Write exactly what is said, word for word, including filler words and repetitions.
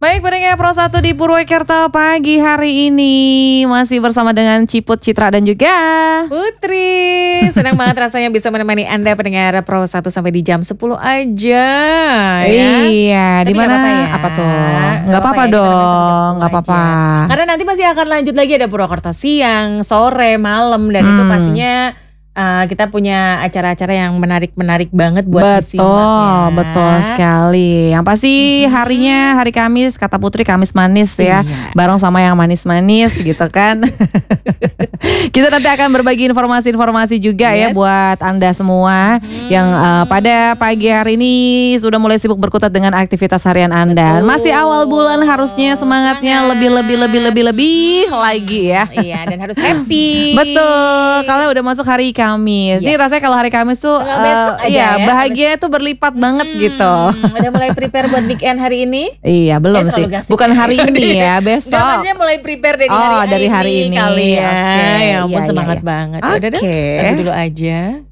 Baik, pendengar Pro satu di Purwokerto pagi hari ini masih bersama dengan Ciput, Citra dan juga Putri. Senang banget rasanya bisa menemani Anda pendengar Pro satu sampai di jam sepuluh aja ya. Iya, di mana ya. apa tuh? Enggak apa-apa ya, dong, enggak apa-apa. Karena nanti masih akan lanjut lagi ada Purwokerto siang, sore, malam dan Hmm. itu pastinya Uh, kita punya acara-acara yang menarik-menarik banget buat Betul, disimak ya. betul sekali. Yang pasti harinya hari Kamis, kata Putri Kamis manis ya. Iya. Bareng sama yang manis-manis gitu kan. Kita nanti akan berbagi informasi-informasi juga ya Yes. buat Anda semua yang uh, pada pagi hari ini sudah mulai sibuk berkutat dengan aktivitas harian Anda. Betul. Masih awal bulan harusnya semangatnya Semangat. lebih-lebih-lebih-lebih lagi ya. Iya, dan harus happy. Betul, kalau udah masuk hari Kamis. Ini Yes. rasanya kalau hari Kamis tuh Tinggal eh, besok aja iya, ya. bahagia tuh berlipat banget gitu. Hmm, udah mulai prepare buat weekend hari ini? Iya, belum Eh, sih. terlalu gasik. Bukan hari ini ya, besok. Enggak, maksudnya mulai prepare dari Oh, hari dari hari ini. kali ya. Oke, Ya ampun, iya, semangat iya, iya. banget. Udah deh, Oke. lagu dulu aja.